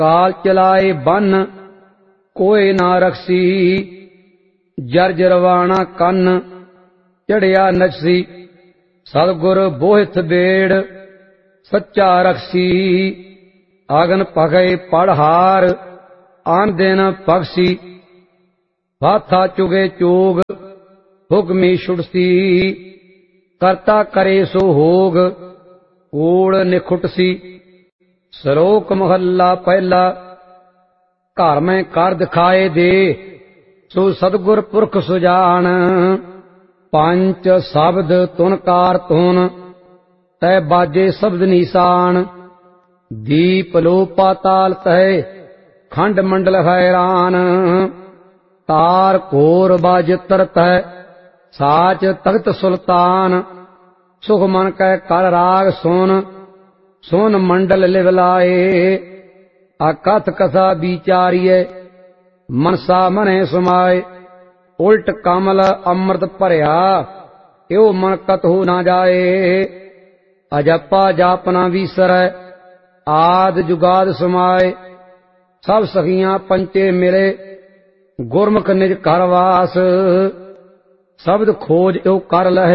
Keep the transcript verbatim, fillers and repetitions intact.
काल चलाए बन कोई ना रखसी, जर्जरवाणा कन चढ़िया नचसी। सतगुर बोहित बेड़ सच्चा रखसी, आगन पगे पढ़हार आन दिन पगसी। हाथा चुगे चोग हुक्मी छुड़सी, करता करे सो होग कूड़ निखुटसी। श्लोक महला पहला। घर में कर दिखाए दे सो सतगुर पुरख सुजान। पंच शब्द तुन कार तुन तै बाजे शब्द निशान। दीप लो पाताल तह खंड मंडल हैरान। तार घोर बाजितर तह साच तख्त सुल्तान। सुख मन कै कर राग सुन सुन मंडल लिवलाए। अकथ कथा विचारिय मनसा मने समाए। उल्ट कमल अमृत भरिया यो मन कतहु ना जाए। अजपा जापना विसर आद जुगाद समाए। सब सखियां पंचे मिले गुरमुख निज घर वास। शब्द खोज यो कर लहे